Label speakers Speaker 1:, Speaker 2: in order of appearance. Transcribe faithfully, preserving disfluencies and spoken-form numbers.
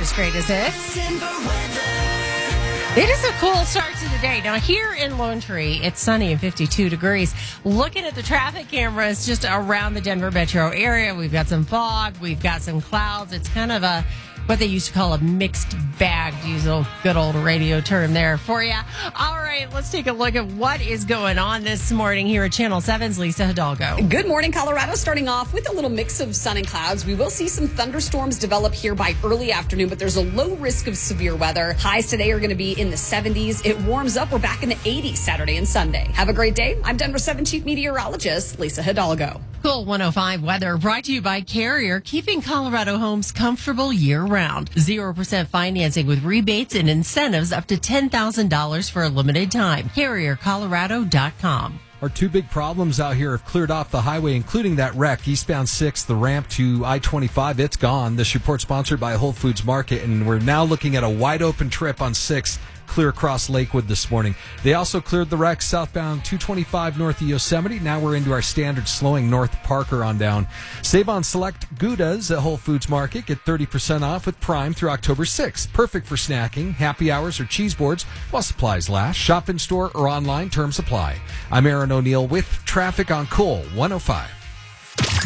Speaker 1: as great as it. It is a cool start to the day. Now, here in Lone Tree, it's sunny and fifty-two degrees. Looking at the traffic cameras just around the Denver metro area, we've got some fog, we've got some clouds. It's kind of a what they used to call a mixed bag, to use a good old radio term there for you. All right, let's take a look at what is going on this morning here at Channel seven's Lisa Hidalgo.
Speaker 2: Good morning, Colorado. Starting off with a little mix of sun and clouds. We will see some thunderstorms develop here by early afternoon, but there's a low risk of severe weather. Highs today are going to be in the seventies. It warms up. We're back in the eighties Saturday and Sunday. Have a great day. I'm Denver seven Chief Meteorologist Lisa Hidalgo.
Speaker 1: Cool one oh five weather brought to you by Carrier, keeping Colorado homes comfortable year-round. zero percent financing with rebates and incentives up to ten thousand dollars for a limited time. Carrier Colorado dot com.
Speaker 3: Our two big problems out here have cleared off the highway, including that wreck, eastbound six, the ramp to I twenty-five. It's gone. This report sponsored by Whole Foods Market, and we're now looking at a wide-open trip on six. Clear across Lakewood this morning. They also cleared the wreck southbound two twenty-five north of Yosemite. Now we're into our standard slowing north Parker on down. Save on select Goudas at Whole Foods Market. Get thirty percent off with Prime through October sixth. Perfect for snacking, happy hours, or cheese boards while supplies last. Shop in store or online. Terms apply. I'm Aaron O'Neill with traffic on Coal one oh five.